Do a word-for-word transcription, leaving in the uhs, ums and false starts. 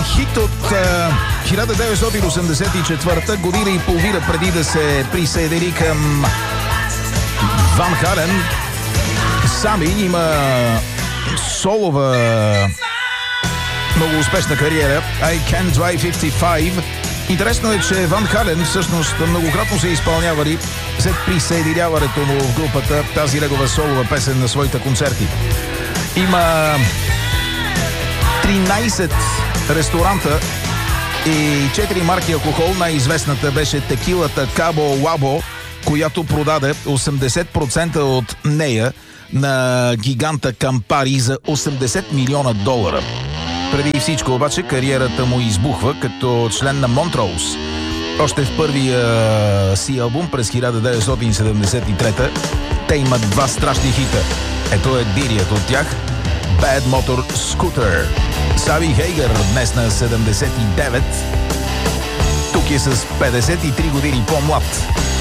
е хит от а, хиляда деветстотин осемдесет и четвърта, година и половина преди да се присъедини към Ван Хален. Сами има солова много успешна кариера. I Can Drive петдесет и пет. Интересно е, че Ван Хален всъщност многократно се изпълнявали след присъединяването му в групата тази негова солова песен на своите концерти. Има тринайсет ресторанта и четири марки алкохол. Най-известната беше текилата Кабо Лабо, която продаде осемдесет процента от нея на гиганта Кампари за осемдесет милиона долара. Преди всичко обаче кариерата му избухва като член на Монтроуз. Още в първия си албум през хиляда деветстотин седемдесет и трета те имат два страшни хита. Ето е единият от тях – Bad Motor Scooter. Сави Хейгър днес на седемдесет и девет. Тук е с петдесет и три години по-млад.